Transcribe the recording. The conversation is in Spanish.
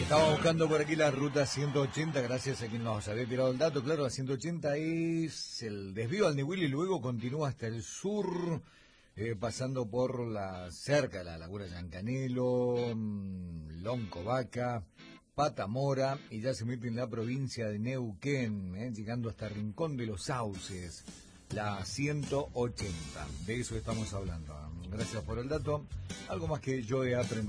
Estaba buscando por aquí la ruta 180, gracias a quien nos había tirado el dato. Claro, la 180 es el desvío al Nehuil y luego continúa hasta el sur, pasando por cerca de la Laguna Yancanelo, Loncovaca, Patamora, y ya se mete en la provincia de Neuquén, llegando hasta Rincón de los Sauces, la 180. De eso estamos hablando. Gracias por el dato. Algo más que yo he aprendido.